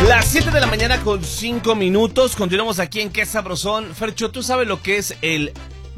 Las 7 de la mañana con 5 minutos. Continuamos aquí en Qué Sabrosón. Fercho, ¿tú sabes lo que es el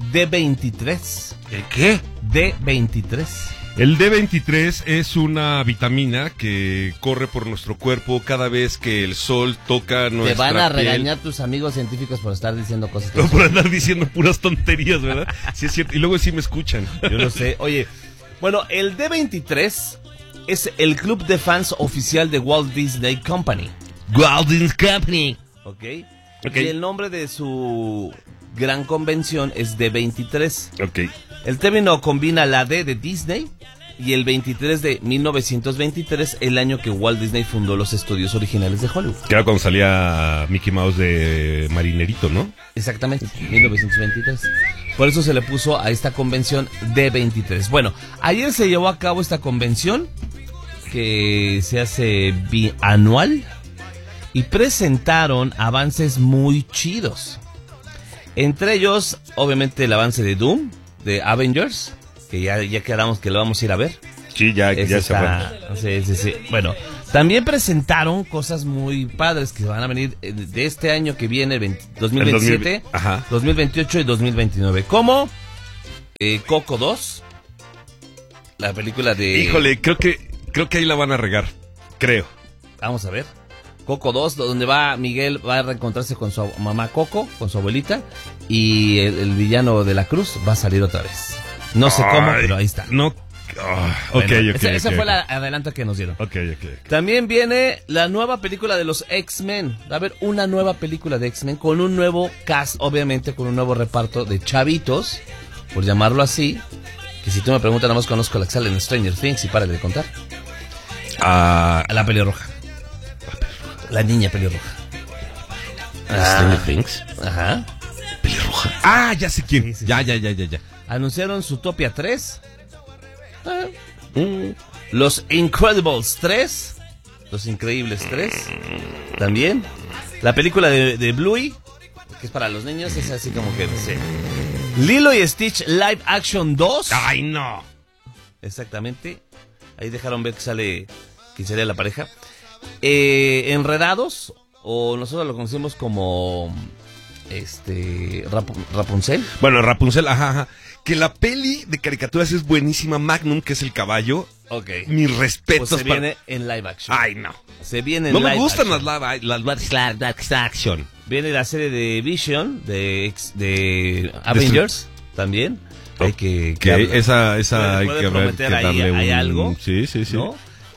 D23? ¿El qué? D23. El D23 es una vitamina que corre por nuestro cuerpo cada vez que el sol toca nuestra piel. Te van a regañar tus amigos científicos por estar diciendo cosas que no, por andar diciendo puras tonterías, ¿verdad? Sí, es cierto. Y luego sí me escuchan. Yo lo sé. Oye, bueno, el D23 es el club de fans oficial de Walt Disney Company. Walt Disney Company. ¿Ok? Y el nombre de su gran convención es D23. Ok. El término combina la D de Disney y el 23 de 1923, el año que Walt Disney fundó los estudios originales de Hollywood. Que era cuando salía Mickey Mouse de marinerito, ¿no? Exactamente, 1923. Por eso se le puso a esta convención D23. Bueno, ayer se llevó a cabo esta convención que se hace bianual y presentaron avances muy chidos. Entre ellos, obviamente, el avance de Doom, de Avengers, que ya quedamos que lo vamos a ir a ver. Sí, ya se fue. Sí. Bueno, también presentaron cosas muy padres que van a venir de este año que viene, 2027, 2028 y 2029. Como Coco 2, la película de... Híjole, creo que ahí la van a regar, creo. Vamos a ver. Coco 2, donde Miguel va a reencontrarse con su mamá Coco, con su abuelita, y el villano de la cruz va a salir otra vez. No sé cómo, pero ahí está. No. Bueno, esa fue la adelanta que nos dieron. Okay. También viene la nueva película de los X-Men. Va a haber una nueva película de X-Men con un nuevo cast, obviamente con un nuevo reparto de chavitos, por llamarlo así. Que si tú me preguntas, nada más conozco a la que sale en Stranger Things y párale de contar. A la pelirroja. La niña pelirroja. Stranger Things. Ajá. Pelirroja. Ya sé quién. Sí. Ya. Anunciaron Zootopia 3. Los Incredibles 3. Los Increíbles 3. También. La película de Bluey, que es para los niños, es así como que... Sí. Lilo y Stitch Live Action 2. ¡Ay, no! Exactamente. Ahí dejaron ver que sería la pareja. Enredados, o nosotros lo conocemos como Rapunzel. Bueno, Rapunzel, ajá. Que la peli de caricaturas es buenísima. Magnum, que es el caballo. Ok. Mis respetos. Pues se viene en live action. Ay, no. Se viene en no live me gustan action. las live action. Viene la serie de Vision, de Avengers, también. Hay que esa hay puede que ver, prometer ahí, hay algo. Sí. ¿No?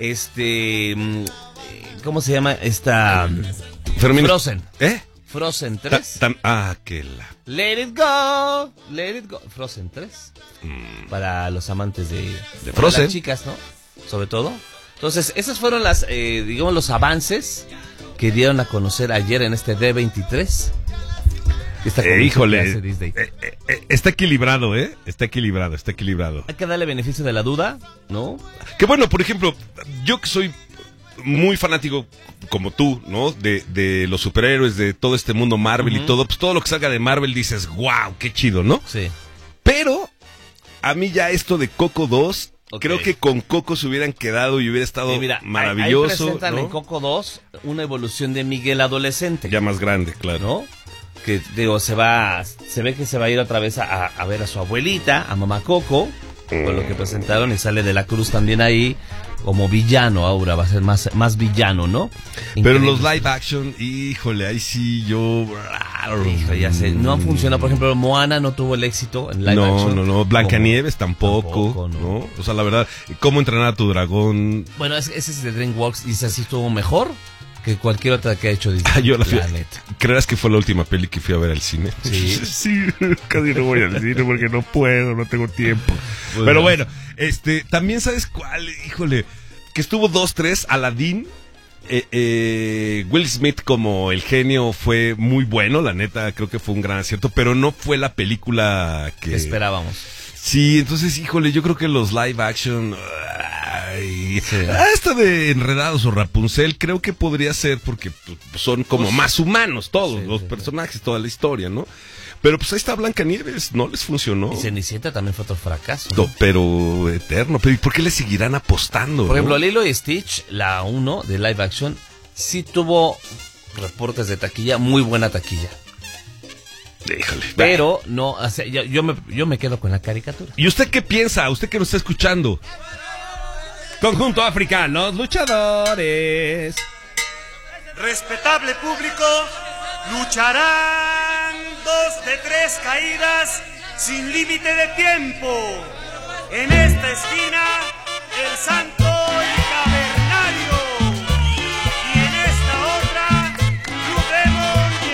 ¿Cómo se llama esta? Fermín. Frozen. Frozen 3. Let it go. Frozen 3. Para los amantes de Frozen. Las chicas, ¿no? Sobre todo. Entonces, esas fueron los avances que dieron a conocer ayer en este D23. Híjole. Está equilibrado, ¿eh? Está equilibrado. Hay que darle beneficio de la duda, ¿no? Que bueno, por ejemplo, yo que soy muy fanático como tú, ¿no? De los superhéroes, de todo este mundo Marvel y todo, pues todo lo que salga de Marvel dices, wow, qué chido, ¿no? Sí. Pero a mí ya esto de Coco 2, creo que con Coco se hubieran quedado y hubiera estado maravilloso. Ahí presentan, ¿no? En Coco 2 una evolución de Miguel adolescente. Ya más grande, claro. ¿No? Que se ve que se va a ir otra vez a ver a su abuelita, a mamá Coco, con lo que presentaron, y sale de la Cruz también ahí como villano. Ahora va a ser más villano, ¿no? Pero los live action, híjole, ahí sí yo... ya sé, no han funcionado. Por ejemplo, Moana no tuvo el éxito en live action. No, Blancanieves tampoco, ¿no? O sea, la verdad, ¿cómo entrenar a tu dragón? Bueno, ese es de DreamWorks y ese sí estuvo mejor que cualquier otra que ha hecho Disney. Yo neta. ¿Creerás que fue la última peli que fui a ver al cine? Sí, casi no voy al cine porque no puedo, no tengo tiempo. Pero bueno, también sabes cuál, híjole, que estuvo 2-3, Aladdin. Will Smith como el genio fue muy bueno, la neta, creo que fue un gran acierto, pero no fue la película que esperábamos. Sí, entonces, híjole, yo creo que los live action... Esta de Enredados o Rapunzel creo que podría ser porque son como más humanos todos, los personajes, toda la historia, ¿no? Pero pues ahí está Blancanieves, no les funcionó. Y Cenicienta también fue otro fracaso. No, pero eterno. Pero ¿y por qué le seguirán apostando? Por ejemplo, Lilo y Stitch, la 1 de live action, sí tuvo reportes de taquilla, muy buena taquilla. Híjole. Pero no, o sea, yo me quedo con la caricatura. ¿Y usted qué piensa? ¿Usted que nos está escuchando? Conjunto Africanos Luchadores. Respetable público, lucharán 2 de 3 caídas sin límite de tiempo. En esta esquina, el santo